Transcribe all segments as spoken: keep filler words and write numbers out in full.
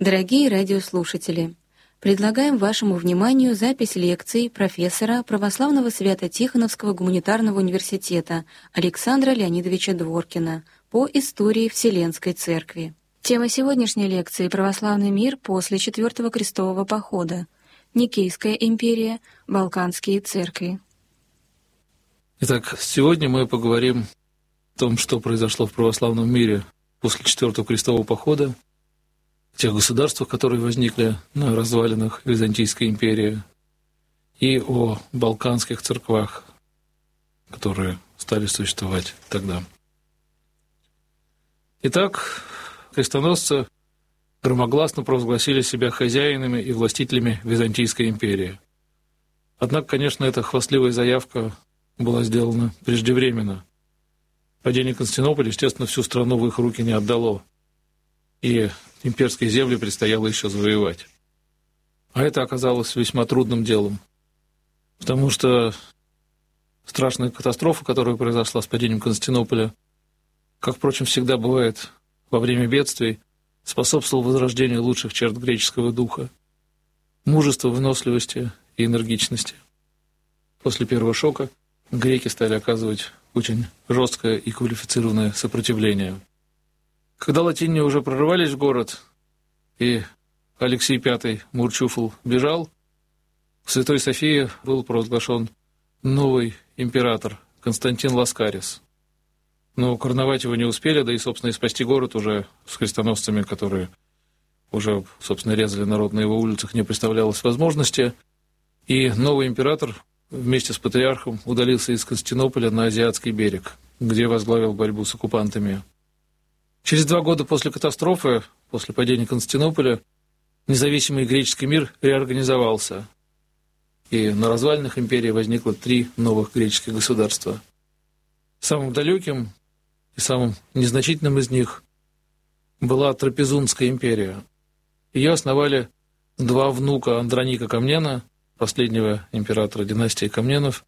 Дорогие радиослушатели, предлагаем вашему вниманию запись лекций профессора Православного Свято-Тихоновского гуманитарного университета Александра Леонидовича Дворкина по истории Вселенской Церкви. Тема сегодняшней лекции — «Православный мир после Четвертого крестового похода. Никейская империя, Балканские церкви». Итак, сегодня мы поговорим о том, что произошло в православном мире после Четвертого крестового похода, о тех государствах, которые возникли на развалинах Византийской империи, и о балканских церквах, которые стали существовать тогда. Итак, крестоносцы громогласно провозгласили себя хозяинами и властителями Византийской империи. Однако, конечно, эта хвастливая заявка была сделана преждевременно. Падение Константинополя, естественно, всю страну в их руки не отдало, и имперские земли предстояло еще завоевать. А это оказалось весьма трудным делом, потому что страшная катастрофа, которая произошла с падением Константинополя, как, впрочем, всегда бывает во время бедствий, способствовал возрождению лучших черт греческого духа, мужества, выносливости и энергичности. После первого шока греки стали оказывать очень жесткое и квалифицированное сопротивление. Когда латиняне уже прорывались в город, и Алексей Пятый Мурчуфл бежал, в Святой Софии был провозглашен новый император Константин Ласкарис. Но короновать его не успели, да и, собственно, и спасти город уже с крестоносцами, которые уже, собственно, резали народ на его улицах, не представлялось возможности. И новый император вместе с патриархом удалился из Константинополя на Азиатский берег, где возглавил борьбу с оккупантами. Через два года после катастрофы, после падения Константинополя, независимый греческий мир реорганизовался, и на развалинах империи возникло три новых греческих государства. Самым далеким и самым незначительным из них была Трапезундская империя. Ее основали два внука Андроника Комнена, последнего императора династии Комненов,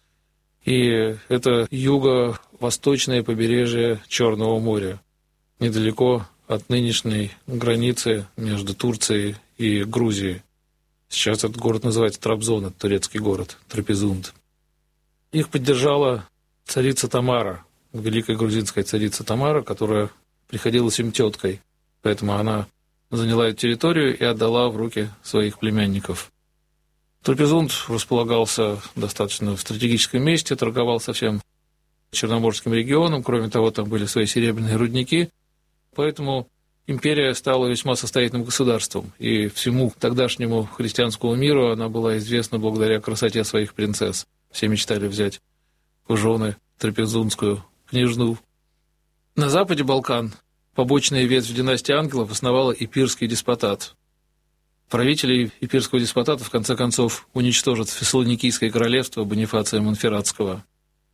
и это юго-восточное побережье Черного моря, недалеко от нынешней границы между Турцией и Грузией. Сейчас этот город называется Трабзон, это турецкий город, Трапезунд. Их поддержала царица Тамара, великая грузинская царица Тамара, которая приходилась им теткой, поэтому она заняла эту территорию и отдала в руки своих племянников. Трапезунд располагался достаточно в стратегическом месте, торговал со всем Черноморским регионом, кроме того, там были свои серебряные рудники, поэтому империя стала весьма состоятельным государством, и всему тогдашнему христианскому миру она была известна благодаря красоте своих принцесс. Все мечтали взять в жены трапезундскую княжну. На западе Балкан побочная ветвь династии ангелов основала Эпирский деспотат. Правители Эпирского деспотата в конце концов уничтожат Фессалоникийское королевство Бонифация Монферратского.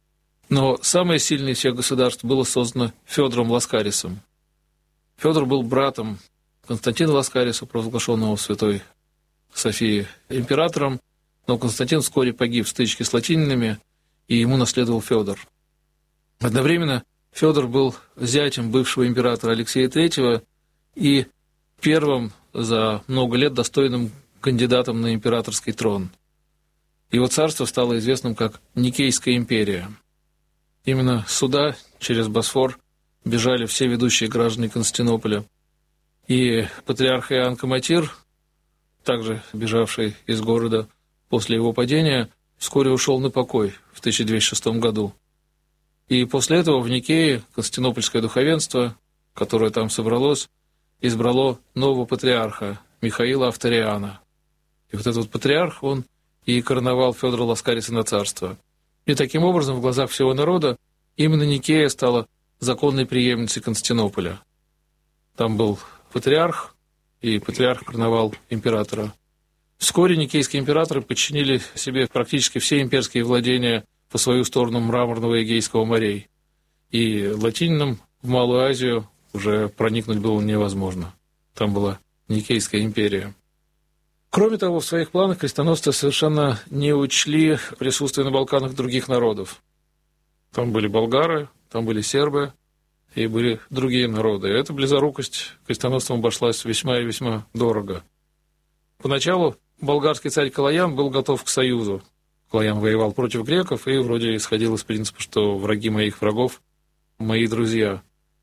Но самое сильное из всех государств было создано Фёдором Ласкарисом. Фёдор был братом Константина Ласкариса, провозглашенного в Святой Софии императором, но Константин вскоре погиб в стычке с латинянами, и ему наследовал Фёдор. Одновременно Фёдор был зятем бывшего императора Алексея Третьего и первым за много лет достойным кандидатом на императорский трон. Его царство стало известным как Никейская империя. Именно сюда, через Босфор, бежали все ведущие граждане Константинополя. И патриарх Иоанн Каматир, также бежавший из города после его падения, вскоре ушел на покой в тысяча двести шестом году. И после этого в Никее константинопольское духовенство, которое там собралось, избрало нового патриарха Михаила Авториана. И вот этот вот патриарх, он и короновал Фёдора Ласкариса на царство. И таким образом, в глазах всего народа, именно Никея стала законной преемницей Константинополя. Там был патриарх, и патриарх короновал императора. Вскоре никейские императоры подчинили себе практически все имперские владения по свою сторону Мраморного и Эгейского морей. И латинянам в Малую Азию уже проникнуть было невозможно. Там была Никейская империя. Кроме того, в своих планах крестоносцы совершенно не учли присутствие на Балканах других народов. Там были болгары, там были сербы, и были другие народы. Эта близорукость крестоносцам обошлась весьма и весьма дорого. Поначалу болгарский царь Калаян был готов к союзу. Калаян воевал против греков и вроде исходил из принципа, что враги моих врагов – мои друзья.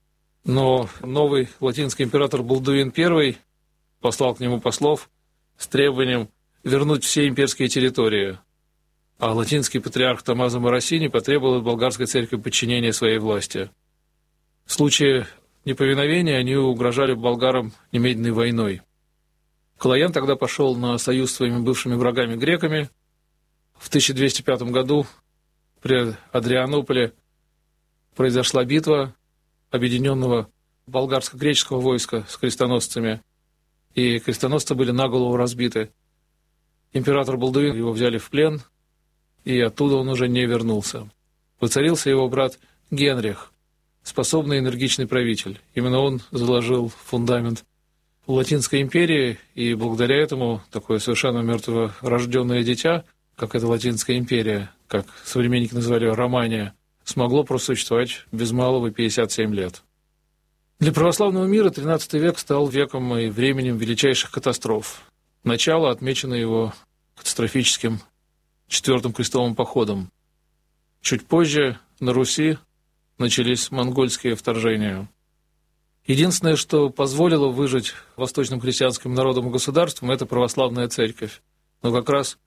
Но новый латинский император Балдуин I послал к нему послов с требованием вернуть все имперские территории. А латинский патриарх Томмазо Моросини потребовал от болгарской церкви подчинения своей власти. В случае неповиновения они угрожали болгарам немедленной войной. Калаян тогда пошел на союз с своими бывшими врагами греками. В тысяча двести пятом году при Адрианополе произошла битва объединенного болгарско-греческого войска с крестоносцами, и крестоносцы были наголову разбиты. Император Балдуин, его взяли в плен, и оттуда он уже не вернулся. Воцарился его брат Генрих, способный и энергичный правитель. Именно он заложил фундамент Латинской империи, и благодаря этому такое совершенно мертворожденное дитя, как эта Латинская империя, как современники называли Романия, смогло просуществовать без малого пятьдесят семь лет. Для православного мира тринадцатый век стал веком и временем величайших катастроф. Начало отмечено его катастрофическим Четвертым крестовым походом. Чуть позже на Руси начались монгольские вторжения. Единственное, что позволило выжить восточным христианским народам и государствам, это православная церковь. Но как раз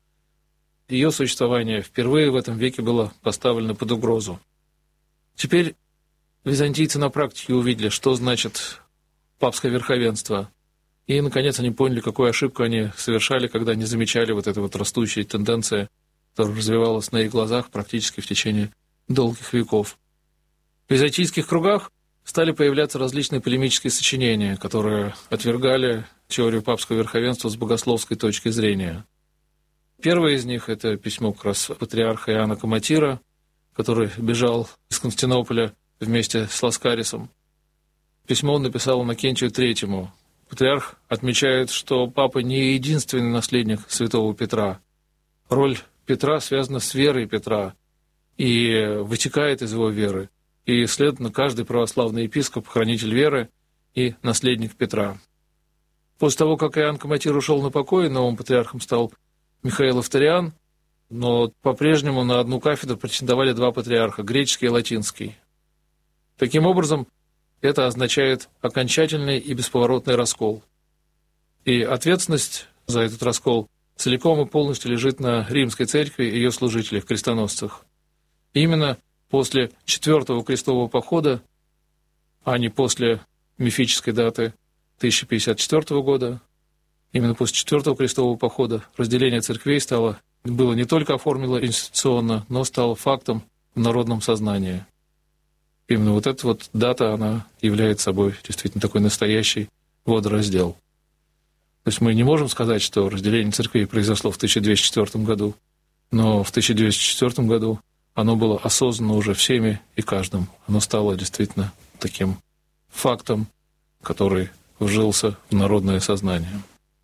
ее существование впервые в этом веке было поставлено под угрозу. Теперь византийцы на практике увидели, что значит папское верховенство. И, наконец, они поняли, какую ошибку они совершали, когда не замечали вот этой вот растущей тенденции, которая развивалась на их глазах практически в течение долгих веков. В византийских кругах стали появляться различные полемические сочинения, которые отвергали теорию папского верховенства с богословской точки зрения. Первое из них – это письмо как раз патриарха Иоанна Коматира, который бежал из Константинополя вместе с Ласкарисом. Письмо он написал Иннокентию Третьему. Патриарх отмечает, что папа не единственный наследник святого Петра. Роль Петра связана с верой Петра и вытекает из его веры. И, следовательно, каждый православный епископ – хранитель веры и наследник Петра. После того, как Иоанн Коматир ушел на покой, новым патриархом стал Михаил Авториан, но по-прежнему на одну кафедру претендовали два патриарха – греческий и латинский. Таким образом, это означает окончательный и бесповоротный раскол. И ответственность за этот раскол целиком и полностью лежит на Римской церкви и ее служителях, крестоносцах. И именно после Четвертого крестового похода, а не после мифической даты тысяча пятьдесят четвёртого года, именно после Четвертого крестового похода разделение церквей стало, было не только оформлено институционно, но стало фактом в народном сознании. Именно вот эта вот дата, она является собой действительно такой настоящий водораздел. То есть мы не можем сказать, что разделение церквей произошло в тысяча двести четвёртом году, но в тысяча двести четвёртом году оно было осознано уже всеми и каждым. Оно стало действительно таким фактом, который вжился в народное сознание.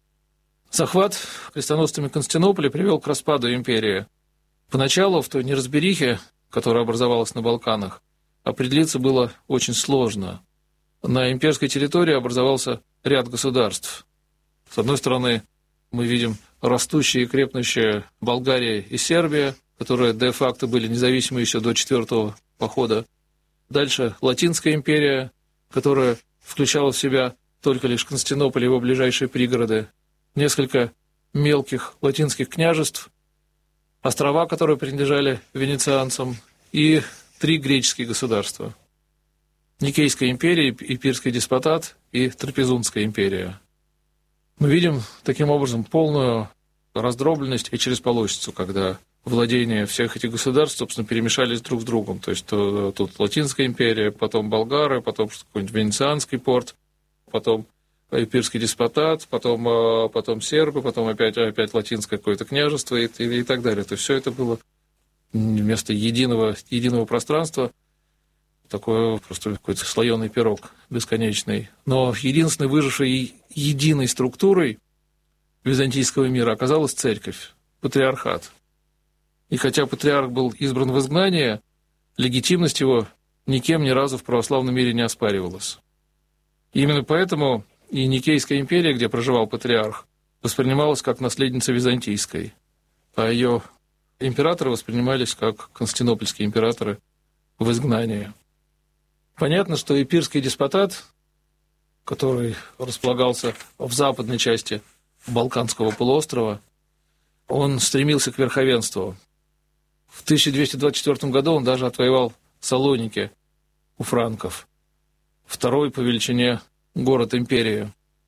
Захват крестоносцами Константинополя привел к распаду империи. Поначалу в той неразберихе, которая образовалась на Балканах, определиться было очень сложно. На имперской территории образовался ряд государств. С одной стороны, мы видим растущие и крепнущие Болгария и Сербия, которые де-факто были независимы еще до Четвертого похода. Дальше Латинская империя, которая включала в себя только лишь Константинополь и его ближайшие пригороды, несколько мелких латинских княжеств, острова, которые принадлежали венецианцам, и три греческие государства. Никейская империя, Епирский деспотат и Трапезунская империя. Мы видим таким образом полную раздробленность и чересполосицу, когда владения всех этих государств, собственно, перемешались друг с другом. То есть то, тут Латинская империя, потом болгары, потом какой-нибудь Венецианский порт, потом Епирский деспотат, потом, потом сербы, потом опять, опять Латинское какое-то княжество и, и, и так далее. То есть все это было вместо единого, единого пространства такой просто какой-то слоеный пирог бесконечный. Но единственной выжившей единой структурой византийского мира оказалась церковь, патриархат. И хотя патриарх был избран в изгнание, легитимность его никем ни разу в православном мире не оспаривалась. И именно поэтому и Никейская империя, где проживал патриарх, воспринималась как наследница византийской, а ее императоры воспринимались как константинопольские императоры в изгнании. Понятно, что Эпирский деспотат, который располагался в западной части Балканского полуострова, он стремился к верховенству. В тысяча двести двадцать четвёртом году он даже отвоевал Салоники у франков, второй по величине город империи.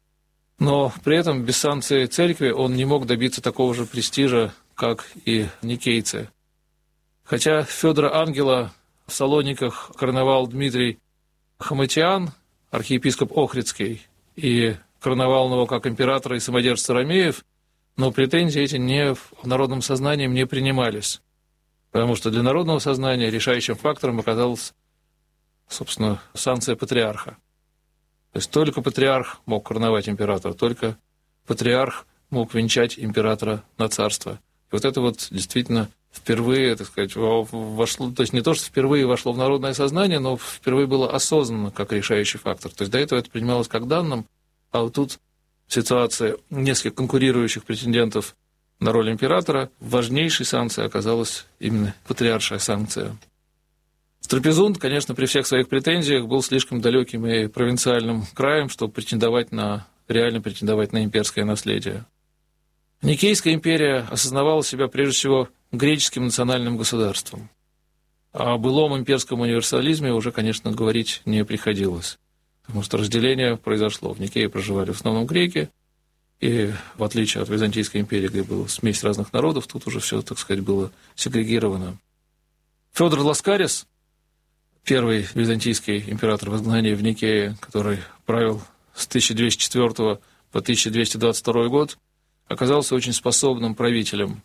Но при этом без санкций церкви он не мог добиться такого же престижа, как и никейцы. Хотя Федора Ангела в Салониках короновал Дмитрий Хаматиан, архиепископ Охридский, и короновал его как императора и самодержца Ромеев, но претензии эти не в народном сознании не принимались, потому что для народного сознания решающим фактором оказалась, собственно, санкция патриарха. То есть только патриарх мог короновать императора, только патриарх мог венчать императора на царство. И вот это вот действительно впервые, так сказать, вошло, то есть не то, что впервые вошло в народное сознание, но впервые было осознанно как решающий фактор. То есть до этого это принималось как данным, а вот тут в ситуации нескольких конкурирующих претендентов на роль императора важнейшей санкцией оказалась именно патриаршая санкция. Трапезунд, конечно, при всех своих претензиях был слишком далеким и провинциальным краем, чтобы претендовать на, реально претендовать на имперское наследие. Никейская империя осознавала себя прежде всего греческим национальным государством. О былом имперском универсализме уже, конечно, говорить не приходилось, потому что разделение произошло. В Никее проживали в основном греки, и в отличие от Византийской империи, где была смесь разных народов, тут уже все, так сказать, было сегрегировано. Фёдор Ласкарис, первый византийский император в изгнании в Никее, который правил с тысяча двести четвёртого по тысяча двести двадцать второй год, оказался очень способным правителем.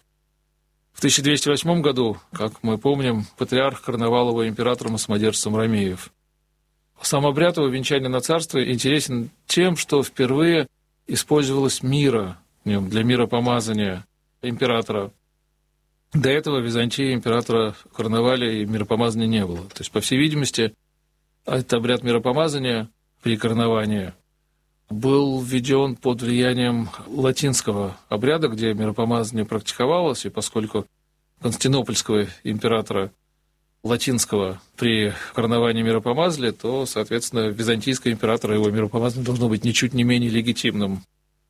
В тысяча двести восьмом году, как мы помним, патриарх короновал его императором и самодержцем Ромеев. Сам обряд его венчания на царство интересен тем, что впервые использовалась мира в нем для миропомазания императора. До этого в Византии императора короновали, и миропомазания не было. То есть, по всей видимости, этот обряд миропомазания при короновании был введен под влиянием латинского обряда, где миропомазание практиковалось, и поскольку константинопольского императора латинского при короновании миропомазали, то, соответственно, византийского императора его миропомазание должно быть ничуть не менее легитимным.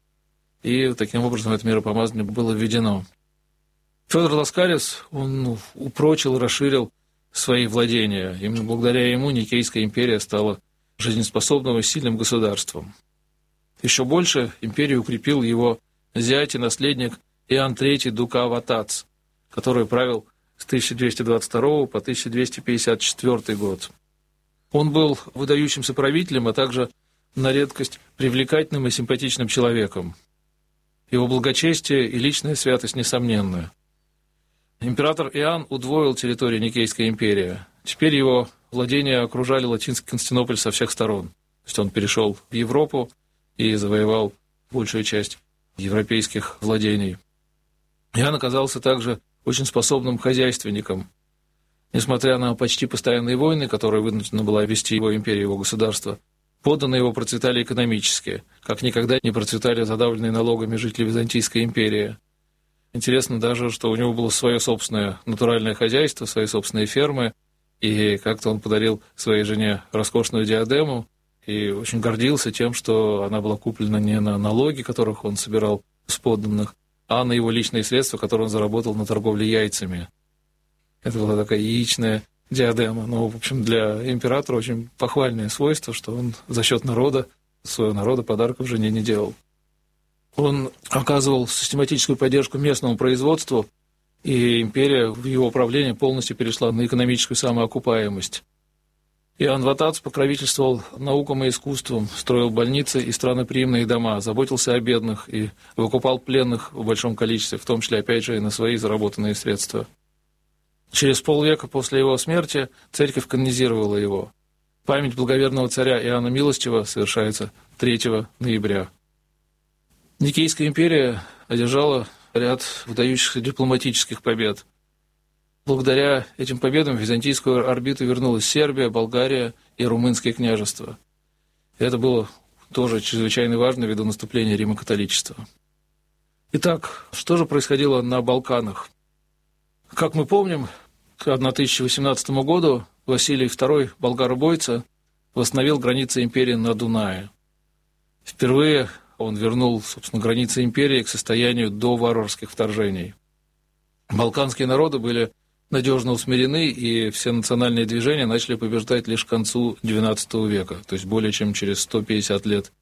И таким образом это миропомазание было введено. Фёдор Ласкарис, он ну, упрочил и расширил свои владения. Именно благодаря ему Никейская империя стала жизнеспособным и сильным государством. Еще больше империю укрепил его зять и наследник Иоанн третий Дука Ватац, который правил с тысяча двести двадцать второго по тысяча двести пятьдесят четвёртый год. Он был выдающимся правителем, а также на редкость привлекательным и симпатичным человеком. Его благочестие и личная святость несомненны. Император Иоанн удвоил территорию Никейской империи. Теперь его владения окружали латинский Константинополь со всех сторон. То есть он перешел в Европу и завоевал большую часть европейских владений. Иоанн оказался также очень способным хозяйственником. Несмотря на почти постоянные войны, которые вынуждена была вести его империя, его государство, подданные его процветали экономически, как никогда не процветали задавленные налогами жители Византийской империи. Интересно даже, что у него было свое собственное натуральное хозяйство, свои собственные фермы, и как-то он подарил своей жене роскошную диадему и очень гордился тем, что она была куплена не на налоги, которых он собирал с подданных, а на его личные средства, которые он заработал на торговле яйцами. Это была такая яичная диадема. Но, в общем, для императора очень похвальное свойство, что он за счет народа, своего народа подарков жене не делал. Он оказывал систематическую поддержку местному производству, и империя в его управлении полностью перешла на экономическую самоокупаемость. Иоанн Ватац покровительствовал наукам и искусствам, строил больницы и странноприимные дома, заботился о бедных и выкупал пленных в большом количестве, в том числе, опять же, и на свои заработанные средства. Через полвека после его смерти церковь канонизировала его. Память благоверного царя Иоанна Милостивого совершается третьего ноября. Никейская империя одержала ряд выдающихся дипломатических побед. Благодаря этим победам в византийскую орбиту вернулась Сербия, Болгария и Румынские княжества. Это было тоже чрезвычайно важно ввиду наступления Римо-католичества. Итак, что же происходило на Балканах? Как мы помним, к тысяча восемнадцатому году Василий второй, болгаробойца, восстановил границы империи на Дунае. Впервые он вернул, собственно, границы империи к состоянию до варварских вторжений. Балканские народы были надежно усмирены, и все национальные движения начали побеждать лишь к концу двенадцатого века, то есть более чем через сто пятьдесят лет